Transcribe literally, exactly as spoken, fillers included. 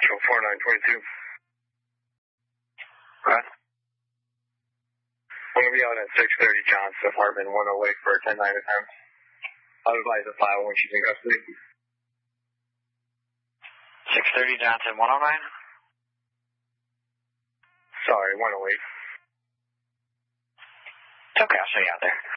Central four nine two two. Right. I'm going to be out at six thirty Johnson Apartment one oh eight for a ten nine attempt. I'll advise the file when she's in custody. six thirty Johnson one oh nine? Sorry, one oh eight. It's okay, I'll show you out there.